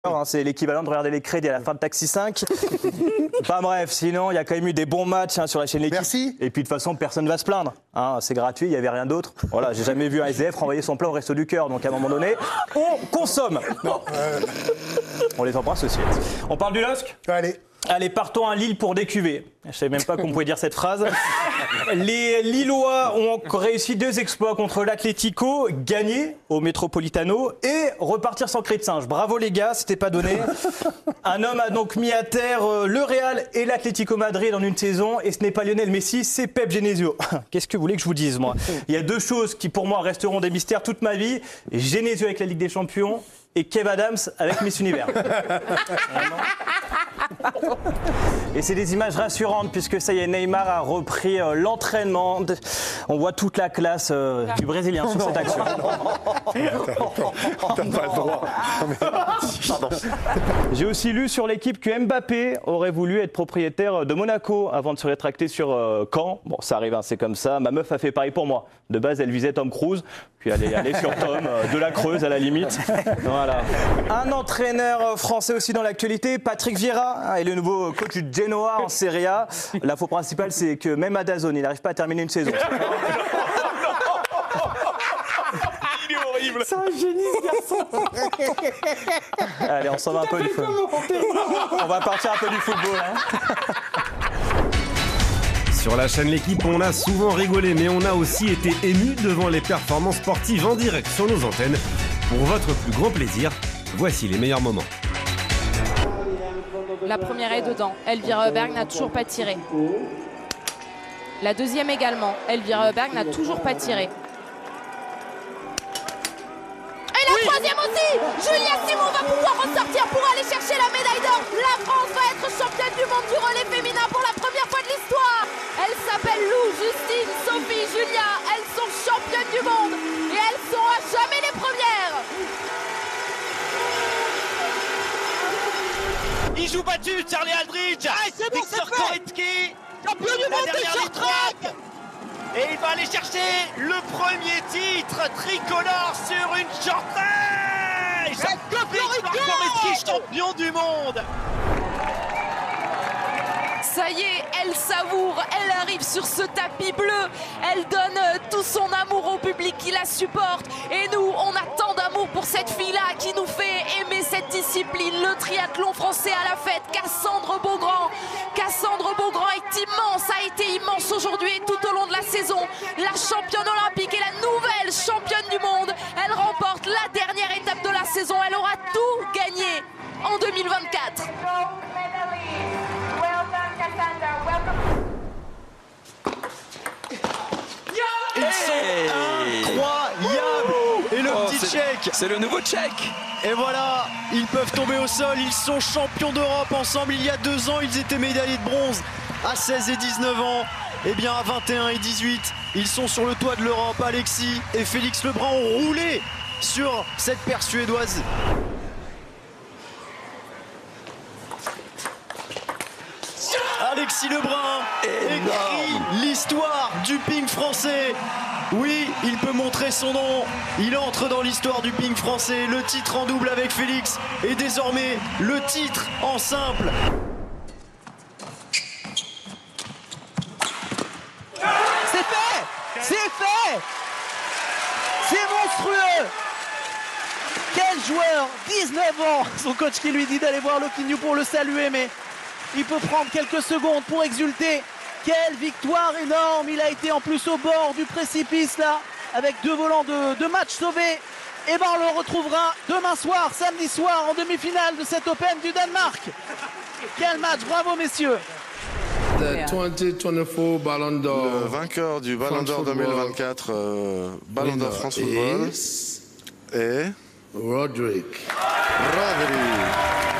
C'est l'équivalent de regarder les crédits à la fin de Taxi 5. Enfin bref, sinon il y a quand même eu des bons matchs sur la chaîne L'Équipe. Merci. Et puis de toute façon personne ne va se plaindre. C'est gratuit, il n'y avait rien d'autre. Voilà, j'ai jamais vu un SDF renvoyer son plat au Resto du Cœur. Donc à un moment donné, on consomme. Non. On les embrasse aussi. On parle du LOSC ? Allez, partons à Lille pour décuver. Je ne savais même pas qu'on pouvait dire cette phrase. Les Lillois ont réussi 2 exploits contre l'Atlético, gagner au Metropolitano et repartir sans cri de singe. Bravo les gars, c'était pas donné. Un homme a donc mis à terre le Real et l'Atlético Madrid en une saison et ce n'est pas Lionel Messi, c'est Pep Genesio. Qu'est-ce que vous voulez que je vous dise, moi ? Il y a 2 choses qui pour moi resteront des mystères toute ma vie. Genesio avec la Ligue des Champions et Kev Adams avec Miss Univers. Et c'est des images rassurantes puisque ça y est, Neymar a repris l'entraînement. On voit toute la classe du Brésilien sur cette action. T'as pas le droit. Pardon. J'ai aussi lu sur L'Équipe que Mbappé aurait voulu être propriétaire de Monaco avant de se rétracter sur Caen. Bon, ça arrive, c'est comme ça. Ma meuf a fait pareil pour moi. De base, elle visait Tom Cruise, puis elle est allée sur Tom, de la Creuse à la limite. Voilà. Un entraîneur français aussi dans l'actualité, Patrick Vieira, est le nouveau coach du Genoa en Serie A. L'info principale, c'est que même à DAZN, il n'arrive pas à terminer une saison. Il est horrible. C'est un génie, ce garçon. Allez, on s'en va un peu du football. On va partir un peu du football. Sur la chaîne L'Équipe, on a souvent rigolé, mais on a aussi été ému devant les performances sportives en direct sur nos antennes. Pour votre plus grand plaisir, voici les meilleurs moments. La première est dedans. Elvira Berg n'a toujours pas tiré. La deuxième également. Elvira Berg n'a toujours pas tiré. Et la troisième aussi. Julia Simon va pouvoir ressortir pour aller chercher la médaille d'or. La France va être championne du monde du relais féminin pour la première fois de l'histoire. Elles s'appellent Lou, Justine, Sophie, Julia. Elles sont championnes du monde et elles sont à jamais les premières. Il joue battu, Charlie Aldridge. C'est bon, Victor c'est fait. Koretsky, Champion du monde des short track. et il va aller chercher le premier titre tricolore sur une short track. Victor Koretsky, champion du monde. Ça y est, elle savoure, elle arrive sur ce tapis bleu, elle donne tout son amour au public qui la supporte. Et nous, on a tant d'amour pour cette fille-là qui nous fait aimer cette discipline, le triathlon français à la fête. Cassandre Beaugrand est immense, a été immense aujourd'hui et tout au long de la saison. La championne olympique et la nouvelle championne du monde. Elle remporte la dernière étape de la saison, elle aura tout gagné en 2024. Ils sont incroyables. Et le petit tchèque. C'est le nouveau tchèque. Et voilà, ils peuvent tomber au sol. Ils sont champions d'Europe ensemble. Il y a 2 ans, ils étaient médaillés de bronze à 16 et 19 ans. Et bien à 21 et 18, ils sont sur le toit de l'Europe. Alexis et Félix Lebrun ont roulé sur cette paire suédoise. Alexis Lebrun écrit l'histoire du ping français. Oui, il peut montrer son nom. Il entre dans l'histoire du ping français. Le titre en double avec Félix et désormais le titre en simple. C'est fait. C'est fait. C'est monstrueux. Quel joueur, 19 ans. Son coach qui lui dit d'aller voir Loquinho pour le saluer, mais il peut prendre quelques secondes pour exulter. Quelle victoire énorme. Il a été en plus au bord du précipice là, avec 2 volants de match sauvés. Et ben on le retrouvera demain soir, samedi soir, en demi-finale de cet Open du Danemark. Quel match, bravo messieurs. The 2024 Ballon d'Or. Le vainqueur du Ballon d'Or 2024, Ballon d'Or France Football, est Rodri. Rodri.